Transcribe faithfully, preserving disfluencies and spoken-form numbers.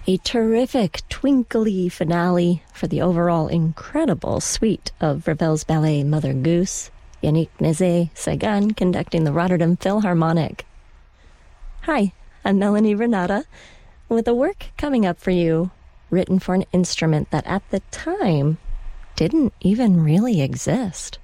A terrific twinkly finale for the overall incredible suite of Ravel's ballet Mother Goose, Yannick Nézet-Séguin conducting the Rotterdam Philharmonic. Hi, I'm Melanie Renata, with a work coming up for you, written for an instrument that at the time didn't even really exist.